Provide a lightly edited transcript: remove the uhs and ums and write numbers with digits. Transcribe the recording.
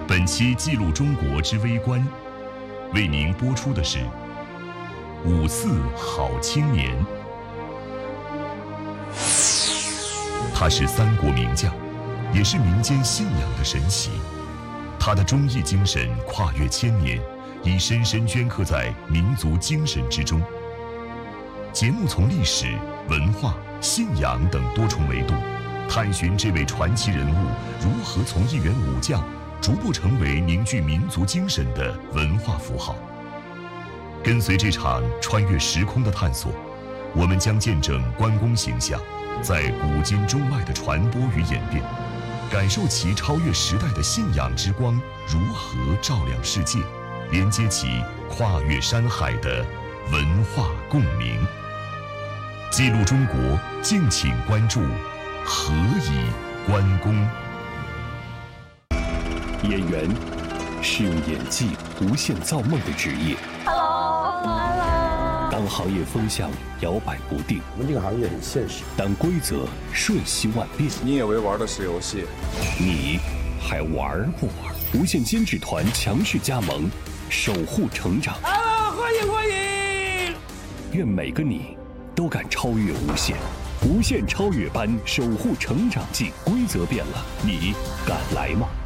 本期记录中国之微观，为您播出的是五四好青年。他是三国名将，也是民间信仰的神奇。他的忠义精神跨越千年，已深深镌刻在民族精神之中。节目从历史、文化、信仰等多重维度，探寻这位传奇人物如何从一员武将逐步成为凝聚民族精神的文化符号。跟随这场穿越时空的探索，我们将见证关公形象在古今中外的传播与演变，感受其超越时代的信仰之光如何照亮世界，连接起跨越山海的文化共鸣。记录中国，敬请关注何以关公。 演员是用演技无限造梦的职业。当行业风向摇摆不定， 我们这个行业很现实， 当规则瞬息万变， 你以为玩的是游戏， 你还玩不玩？无限监制团强势加盟，守护成长。 欢迎欢迎！ 愿每个你都敢超越无限，无限超越班守护成长记，规则变了，你敢来吗？